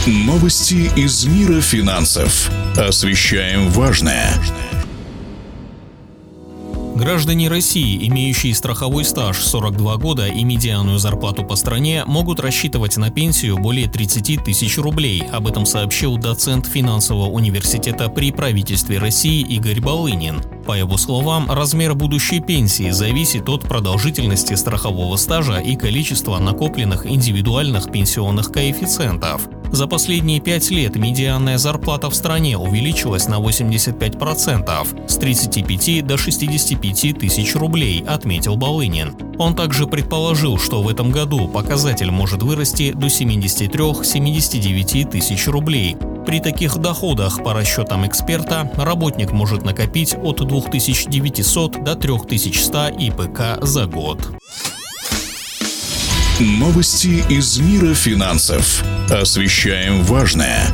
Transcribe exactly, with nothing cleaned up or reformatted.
Новости из мира финансов. Освещаем важное. Граждане России, имеющие страховой стаж сорок два года и медианную зарплату по стране, могут рассчитывать на пенсию более тридцати тысяч рублей. Об этом сообщил доцент финансового университета при правительстве России Игорь Балынин. По его словам, размер будущей пенсии зависит от продолжительности страхового стажа и количества накопленных индивидуальных пенсионных коэффициентов. За последние пять лет медианная зарплата в стране увеличилась на восемьдесят пять процентов – с тридцати пяти до шестидесяти пяти тысяч рублей, отметил Балынин. Он также предположил, что в этом году показатель может вырасти до семидесяти трёх — семидесяти девяти тысяч рублей. При таких доходах, по расчетам эксперта, работник может накопить от двух тысяч девятисот до трёх тысяч ста ИПК за год. Новости из мира финансов. Освещаем важное.